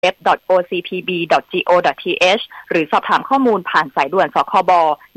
www.ocpb.go.th หรือสอบถามข้อมูลผ่านสายด่วนสคบ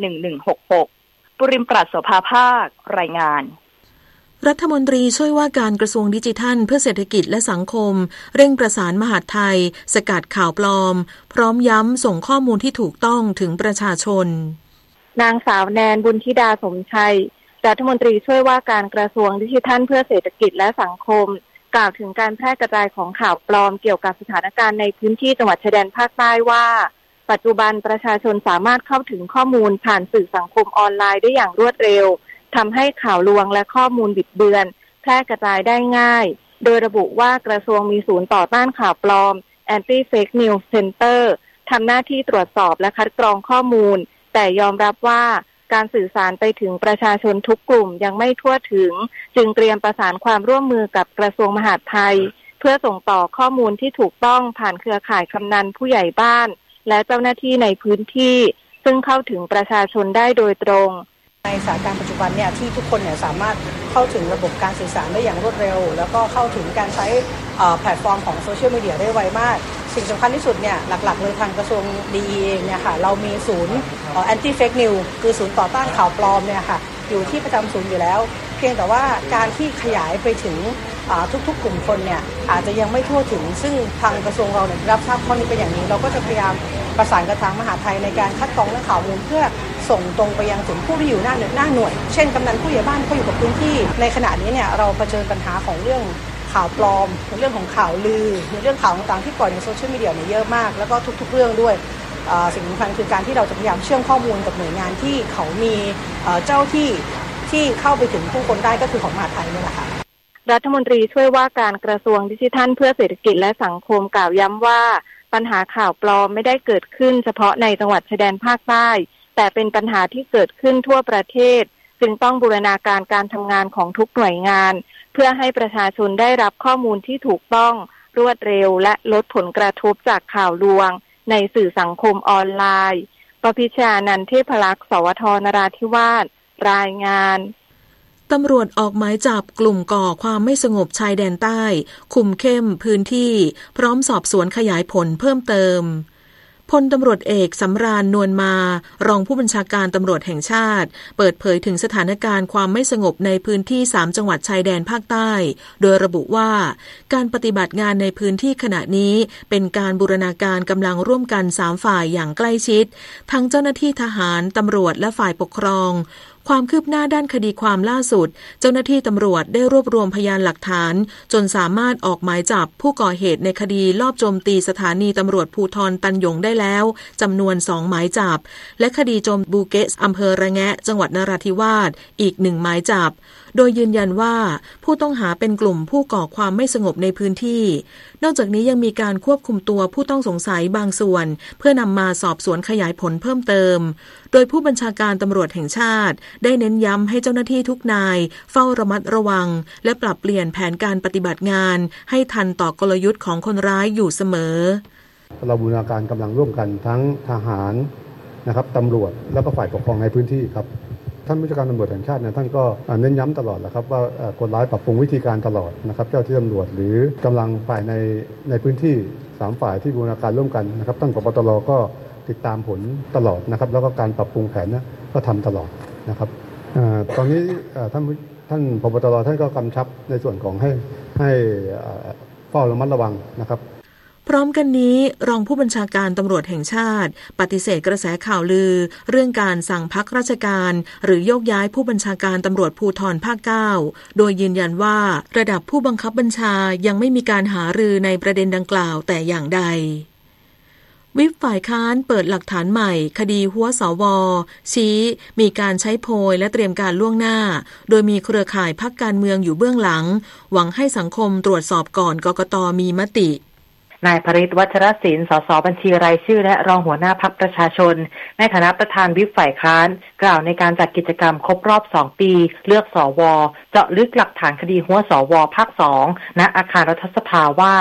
1166ปุริมปราศโสภาภาครายงานรัฐมนตรีช่วยว่าการกระทรวงดิจิทัลเพื่อเศรษฐกิจและสังคมเร่งประสานมหาดไทยสกัดข่าวปลอมพร้อมย้ำส่งข้อมูลที่ถูกต้องถึงประชาชนนางสาวแนนบุญธิดาสมชัยรัฐมนตรีช่วยว่าการกระทรวงดิจิทัลเพื่อเศรษฐกิจและสังคมกล่าวถึงการแพร่กระจายของข่าวปลอมเกี่ยวกับสถานการณ์ในพื้นที่จังหวัดชายแดนภาคใต้ว่าปัจจุบันประชาชนสามารถเข้าถึงข้อมูลผ่านสื่อสังคมออนไลน์ได้อย่างรวดเร็วทำให้ข่าวลวงและข้อมูลบิดเบือนแพร่กระจายได้ง่ายโดยระบุว่ากระทรวงมีศูนย์ต่อต้านข่าวปลอม Anti Fake News Center ทำหน้าที่ตรวจสอบและคัดกรองข้อมูลแต่ยอมรับว่าการสื่อสารไปถึงประชาชนทุกกลุ่มยังไม่ทั่วถึงจึงเตรียมประสานความร่วมมือกับกระทรวงมหาดไทยเพื่อส่งต่อข้อมูลที่ถูกต้องผ่านเครือข่ายกำนันผู้ใหญ่บ้านและเจ้าหน้าที่ในพื้นที่ซึ่งเข้าถึงประชาชนได้โดยตรงในสถานการณ์ปัจจุบันเนี่ยที่ทุกคนเนี่ยสามารถเข้าถึงระบบการสื่อสารได้อย่างรวดเร็วแล้วก็เข้าถึงการใช้แพลตฟอร์มของโซเชียลมีเดียได้ไวมากสิ่งสำคัญที่สุดเนี่ยหลักๆเลยทางกระทรวงดีเองเนี่ยค่ะเรามีศูนย์Anti Fake News คือศูนย์ต่อต้านข่าวปลอมเนี่ยค่ะอยู่ที่ประจำศูนย์อยู่แล้วเพียงแต่ว่าการที่ขยายไปถึงทุกๆกลุ่มคนเนี่ยอาจจะยังไม่ทั่วถึงซึ่งทางกระทรวงเราเนี่ยรับทราบข้อนี้เป็นอย่างนี้เราก็จะพยายามประสานกับทางมหาดไทยในการคัดกรองและข่าวมูลเพื่อส่งตรงไปยังถึงผู้ที่อยู่หน้าหน่วยเช่นกำนันผู้ใหญ่บ้านเขาอยู่กับพื้นที่ในขณะนี้เนี่ยเราเผชิญปัญหาของเรื่องข่าวปลอมในเรื่องของข่าวลือในเรื่องข่าวต่างๆที่ปล่อยในโซเชียลมีเดียเนี่ยเยอะมากแล้วก็ทุกๆเรื่องด้วยสิ่งสำคัญคือการที่เราจะพยายามเชื่อมข้อมูลกับหน่วยงานที่เขามีเจ้าที่เข้าไปถึงผู้คนได้ก็คือของมหาดไทยนี่แหละค่ะรัฐมนตรีช่วยว่าการกระทรวงดิจิทัลเพื่อเศรษฐกิจและสังคมกล่าวย้ำว่าปัญหาข่าวปลอมไม่ได้เกิดขึ้นเฉพาะในจังหวัดชายแดนภาคใต้แต่เป็นปัญหาที่เกิดขึ้นทั่วประเทศจึงต้องบูรณาการการทำงานของทุกหน่วยงานเพื่อให้ประชาชนได้รับข้อมูลที่ถูกต้องรวดเร็วและลดผลกระทบจากข่าวลวงในสื่อสังคมออนไลน์ปพิชานันท์เทพลักษณ์สวทนราธิวาสรายงานตำรวจออกหมายจับกลุ่มก่อความไม่สงบชายแดนใต้คุมเข้มพื้นที่พร้อมสอบสวนขยายผลเพิ่มเติมพลตำรวจเอกสำราญนวลมารองผู้บัญชาการตำรวจแห่งชาติเปิดเผยถึงสถานการณ์ความไม่สงบในพื้นที่3จังหวัดชายแดนภาคใต้โดยระบุว่าการปฏิบัติงานในพื้นที่ขณะนี้เป็นการบูรณาการกำลังร่วมกัน3ฝ่ายอย่างใกล้ชิดทั้งเจ้าหน้าที่ทหารตำรวจและฝ่ายปกครองความคืบหน้าด้านคดีความล่าสุดเจ้าหน้าที่ตำรวจได้รวบรวมพยานหลักฐานจนสามารถออกหมายจับผู้ก่อเหตุในคดีลอบโจมตีสถานีตำรวจภูธรตันหยงได้แล้วจำนวน2หมายจับและคดีโจมบูเกสอำเภอระแงะจังหวัดนราธิวาสอีก1หมายจับโดยยืนยันว่าผู้ต้องหาเป็นกลุ่มผู้ก่อความไม่สงบในพื้นที่นอกจากนี้ยังมีการควบคุมตัวผู้ต้องสงสัยบางส่วนเพื่อนำมาสอบสวนขยายผลเพิ่มเติมโดยผู้บัญชาการตำรวจแห่งชาติได้เน้นย้ำให้เจ้าหน้าที่ทุกนายเฝ้าระมัดระวังและปรับเปลี่ยนแผนการปฏิบัติงานให้ทันต่อกลยุทธ์ของคนร้ายอยู่เสมอเราบูรณาการกำลังร่วมกันทั้งทหารนะครับตำรวจแล้วก็ฝ่ายปกครองในพื้นที่ครับท่านผู้บัญชาการตำรวจแห่งชาติเนี่ยท่านก็เน้นย้ำตลอดแหละครับว่าคนร้ายปรับปรุงวิธีการตลอดนะครับเจ้าที่ตำรวจหรือกำลังฝ่ายในพื้นที่3ฝ่ายที่บูรณาการร่วมกันนะครับท่านผบ.ตร.ก็ติดตามผลตลอดนะครับแล้วก็การปรับปรุงแผนนะก็ทำตลอดนะครับตอนนี้ท่านผบ.ตร.ท่านก็กำชับในส่วนของให้เฝ้าระมัดระวังนะครับพร้อมกันนี้รองผู้บัญชาการตำรวจแห่งชาติปฏิเสธกระแสข่าวลือเรื่องการสั่งพักราชการหรือโยกย้ายผู้บัญชาการตำรวจภูธรภาค 9โดยยืนยันว่าระดับผู้บังคับบัญชายังไม่มีการหารือในประเด็นดังกล่าวแต่อย่างใดวิปฝ่ายค้านเปิดหลักฐานใหม่คดีหัวสว.ชี้มีการใช้โพยและเตรียมการล่วงหน้าโดยมีเครือข่ายพรรคการเมืองอยู่เบื้องหลังหวังให้สังคมตรวจสอบก่อนกกต.มีมตินายภริษฐ์ วัชรศิลป์ สสบัญชีรายชื่อและรองหัวหน้าพรรคประชาชนในฐานะประธานวิปฝ่ายค้านกล่าวในการจัดกิจกรรมครบรอบ2ปีเลือกสว.เจาะลึกหลักฐานคดีหัวสว.ภาค 2 ณ อาคารรัฐสภาว่า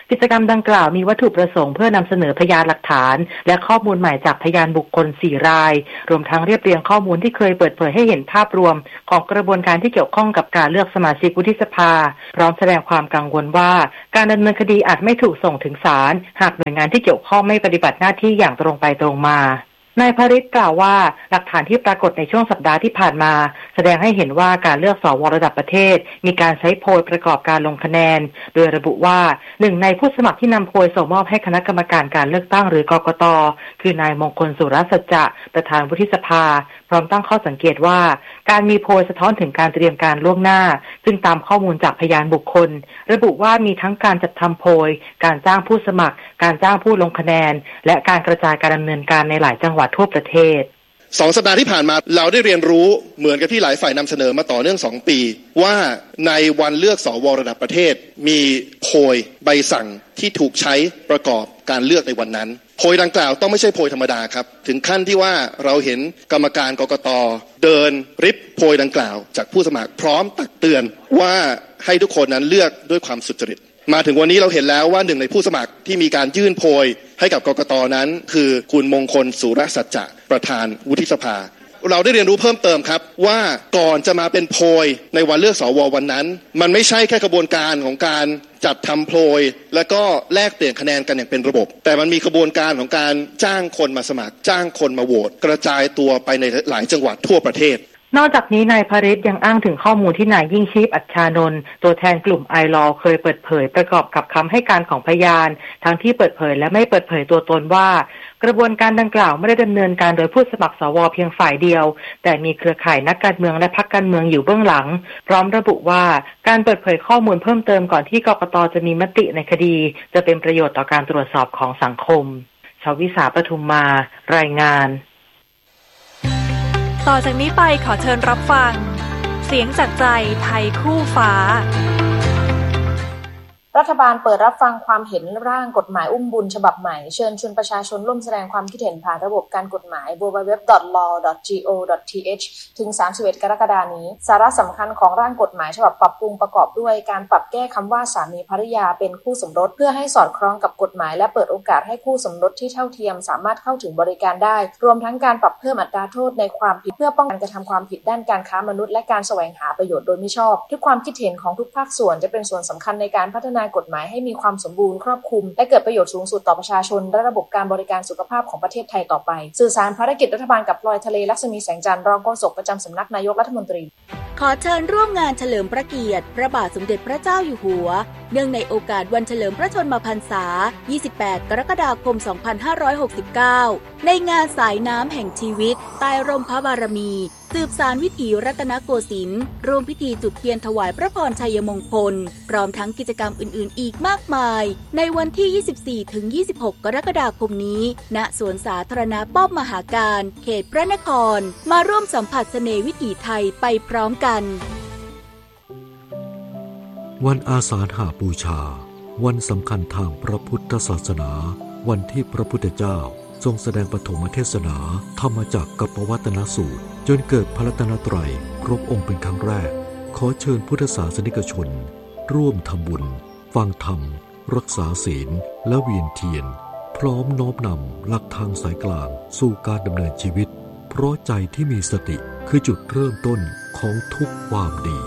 กิจกรรมดังกล่าวมีวัตถุประสงค์เพื่อนำเสนอพยานหลักฐานและข้อมูลใหม่จากพยานบุคคล4 รายรวมทั้งเรียบเรียงข้อมูลที่เคยเปิดเผยให้เห็นภาพรวมของกระบวนการที่เกี่ยวข้องกับการเลือกสมาชิกวุฒิสภาพร้อมแสดงความกังวลว่าการดำเนินคดีอาจไม่ถูกส่งถึงศาลหากหน่วยงานที่เกี่ยวข้องไม่ปฏิบัติหน้าที่อย่างตรงไปตรงมานายภริษฐ์กล่าวว่าหลักฐานที่ปรากฏในช่วงสัปดาห์ที่ผ่านมาแสดงให้เห็นว่าการเลือกสวระดับประเทศมีการใช้โพลประกอบการลงคะแนนโดยระบุว่าหนึ่งในผู้สมัครที่นำโพลส่งมอบให้คณะกรรมการการเลือกตั้งหรือกกต.คือนายมงคลสุรสัจจะประธานวุฒิสภาพร้อมตั้งข้อสังเกตว่าการมีโพลสะท้อนถึงการเตรียมการล่วงหน้าซึ่งตามข้อมูลจากพยานบุคคลระบุว่ามีทั้งการจัดทำโพลการจ้างผู้สมัครการจ้างผู้ลงคะแนนและการกระจายการดำเนินการในหลายจังหวัดทั่วประเทศ 2 สัปดาห์ที่ผ่านมาเราได้เรียนรู้เหมือนกับที่หลายฝ่ายนำเสนอมาต่อเนื่อง2 ปีว่าในวันเลือกสวระดับประเทศมีโพยใบสั่งที่ถูกใช้ประกอบการเลือกในวันนั้นโพยดังกล่าวต้องไม่ใช่โพยธรรมดาครับถึงขั้นที่ว่าเราเห็นกรรมการกกต.เดินริบโพยดังกล่าวจากผู้สมัครพร้อมตักเตือนว่าให้ทุกคนนั้นเลือกด้วยความสุจริตมาถึงวันนี้เราเห็นแล้วว่าหนึ่งในผู้สมัครที่มีการยื่นโพยให้กับกกต.นั้นคือคุณมงคลสุรสัจจะประธานวุฒิสภาเราได้เรียนรู้เพิ่มเติมครับว่าก่อนจะมาเป็นโพยในวันเลือกสววันนั้นมันไม่ใช่แค่กระบวนการของการจัดทำโพยแล้วก็แลกเปลี่ยนคะแนนกันอย่างเป็นระบบแต่มันมีกระบวนการของการจ้างคนมาสมัครจ้างคนมาโหวตกระจายตัวไปในหลายจังหวัดทั่วประเทศนอกจากนี้นายภริษฐ์ยังอ้างถึงข้อมูลที่นายยิ่งชีพอัชชานนท์ตัวแทนกลุ่มไอลอเคยเปิดเผยประกอบกับคำให้การของพยานทั้งที่เปิดเผยและไม่เปิดเผยตัวตนว่ากระบวนการดังกล่าวไม่ได้ดำเนินการโดยผู้สมัครสวเพียงฝ่ายเดียวแต่มีเครือข่ายนักการเมืองและพรรคการเมืองอยู่เบื้องหลังพร้อมระบุว่าการเปิดเผยข้อมูลเพิ่มเติมก่อนที่กกต.จะมีมติในคดีจะเป็นประโยชน์ต่อการตรวจสอบของสังคมชวิสาปทุมมารายงานต่อจากนี้ไปขอเชิญรับฟังเสียงจากใจไทยคู่ฟ้ารัฐบาลเปิดรับฟังความเห็นร่างกฎหมายอุ้มบุญฉบับใหม่เชิญชวนประชาชนร่วมแสดงความคิดเห็นผ่านระบบการกฎหมาย www.law.go.th ถึง 31 กรกฎาคมนี้สาระสำคัญของร่างกฎหมายฉบับปรับปรุงประกอบด้วยการปรับแก้คำว่าสามีภริยาเป็นคู่สมรสเพื่อให้สอดคล้องกับกฎหมายและเปิดโอกาสให้คู่สมรสที่เท่าเทียมสามารถเข้าถึงบริการได้รวมทั้งการปรับเพิ่มอัตราโทษในความผิดเพื่อป้องกันกระทำความผิดด้านการค้ามนุษย์และการแสวงหาประโยชน์โดยมิชอบทุกความคิดเห็นของทุกภาคส่วนจะเป็นส่วนสำคัญในการพัฒนากฎหมายให้มีความสมบูรณ์ครอบคลุมและเกิดประโยชน์สูงสุดต่อประชาชนและระบบการบริการสุขภาพของประเทศไทยต่อไปสื่อสารภารกิจรัฐบาลกับพลอยทะเลลักษมีแสงจันทร์รองโฆษกประจำสำนักนายกรัฐมนตรีขอเชิญร่วมงานเฉลิมพระเกียรติพระบาทสมเด็จพระเจ้าอยู่หัวเนื่องในโอกาสวันเฉลิมพระชนมพรรษา 28 กรกฎาคม 2569 ในงานสายน้ำแห่งชีวิตใต้ร่มพระบารมีสืบสานวิถีรัตนโกสินทร์ร่วมพิธีจุดเทียนถวายพระพรชัยมงคลพร้อมทั้งกิจกรรมอื่นๆอีกมากมายในวันที่ 24-26 กรกฎาคมนี้ณสวนสาธารณะป้อมมหาการเขตพระนครมาร่วมสัมผัสเสน่ห์วิถีไทยไปพร้อมกันวันอาสาฬหบูชาวันสำคัญทางพระพุทธศาสนาวันที่พระพุทธเจ้าทรงแสดงปฐมเทศนาธรรมจักรกัปปวัตตนสูตรจนเกิดพระรัตนตรัยครบองค์เป็นครั้งแรกขอเชิญพุทธศาสนิกชนร่วมทำบุญฟังธรรมรักษาศีลและเวียนเทียนพร้อมน้อมนำหลักทางสายกลางสู่การดำเนินชีวิตเพราะใจที่มีสติคือจุดเริ่มต้นของทุกความดี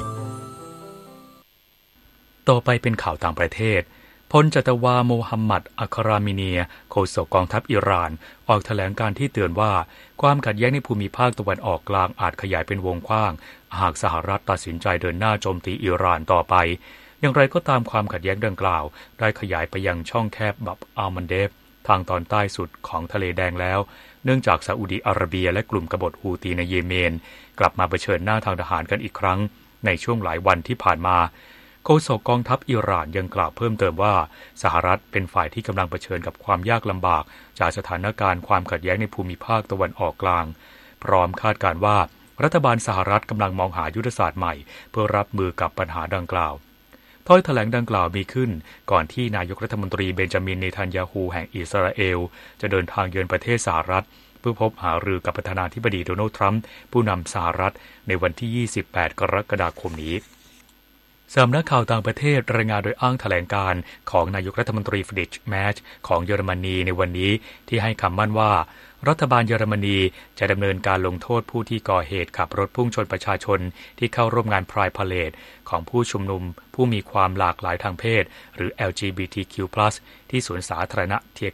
ต่อไปเป็นข่าวต่างประเทศพลจัตวาโมฮัมหมัดอัครามิเนียโฆษกกองทัพอิหร่านออกแถลงการที่เตือนว่าความขัดแย้งในภูมิภาคตะวันออกกลางอาจขยายเป็นวงกว้างหากสหรัฐตัดสินใจเดินหน้าโจมตีอิหร่านต่อไปอย่างไรก็ตามความขัดแย้งดังกล่าวได้ขยายไปยังช่องแคบบับอัลมันเดฟทางตอนใต้สุดของทะเลแดงแล้วเนื่องจากซาอุดิอาระเบียและกลุ่มกบฏฮูตีในเยเมนกลับมาเผชิญหน้าทางทหารกันอีกครั้งในช่วงหลายวันที่ผ่านมาโฆษกกองทัพอิหร่านยังกล่าวเพิ่มเติมว่าสหรัฐเป็นฝ่ายที่กำลังเผชิญกับความยากลำบากจากสถานการณ์ความขัดแย้งในภูมิภาคตะวันออกกลางพร้อมคาดการณ์ว่ารัฐบาลสหรัฐกำลังมองหายุทธศาสตร์ใหม่เพื่อรับมือกับปัญหาดังกล่าวถ้อยแถลงดังกล่าวมีขึ้นก่อนที่นายกรัฐมนตรีเบนจามินเนทันยาฮูแห่งอิสราเอลจะเดินทางเยือนประเทศสหรัฐเพื่อพบหารือกับประธานาธิบดีโดนัลด์ทรัมป์ผู้นำสหรัฐในวันที่ 28 กรกฎาคมนี้สำนักข่าวต่างประเทศรายงานโดยอ้างแถลงการณ์ของนายกรัฐมนตรีฟริดริช แมร์ชของเยอรมนีในวันนี้ที่ให้คำมั่นว่ารัฐบาลเยอรมนีจะดำเนินการลงโทษผู้ที่ก่อเหตุขับรถพุ่งชนประชาชนที่เข้าร่วมงาน Pride Parade ของผู้ชุมนุมผู้มีความหลากหลายทางเพศหรือ LGBTQ+ ที่สวนสาธารณะเทีย